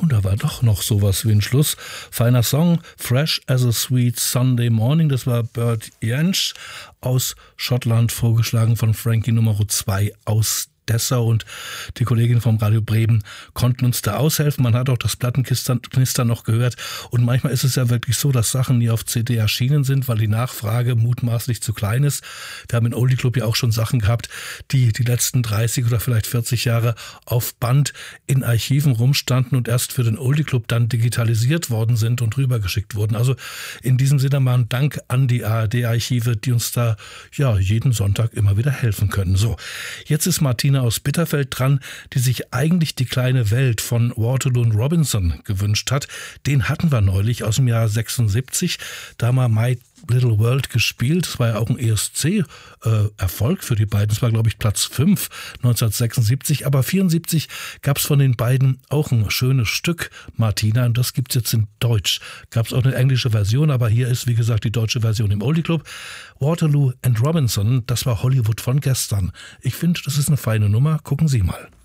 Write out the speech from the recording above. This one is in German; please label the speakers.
Speaker 1: Und da war doch noch sowas wie ein Schluss. Feiner Song, Fresh as a Sweet Sunday Morning. Das war Bert Jansch aus Schottland, vorgeschlagen von Frankie Nummer 2 aus Dessau, und die Kollegin vom Radio Bremen konnten uns da aushelfen. Man hat auch das Plattenknistern noch gehört, und manchmal ist es ja wirklich so, dass Sachen nie auf CD erschienen sind, weil die Nachfrage mutmaßlich zu klein ist. Wir haben in Oldie Club ja auch schon Sachen gehabt, die letzten 30 oder vielleicht 40 Jahre auf Band in Archiven rumstanden und erst für den Oldie Club dann digitalisiert worden sind und rübergeschickt wurden. Also in diesem Sinne mal ein Dank an die ARD-Archive, die uns da ja jeden Sonntag immer wieder helfen können. So, jetzt ist Martina aus Bitterfeld dran, die sich eigentlich Die kleine Welt von Waterloo und Robinson gewünscht hat. Den hatten wir neulich aus dem Jahr 76. Da haben wir My Little World gespielt. Das war ja auch ein ESC-Erfolg für die beiden. Das war, glaube ich, Platz 5 1976. Aber 74 gab es von den beiden auch ein schönes Stück, Martina. Und das gibt es jetzt in Deutsch. Gab es auch eine englische Version, aber hier ist, wie gesagt, die deutsche Version im Oldie Club. Waterloo and Robinson, das war Hollywood von gestern. Ich finde, das ist eine feine Nummer. Gucken Sie mal.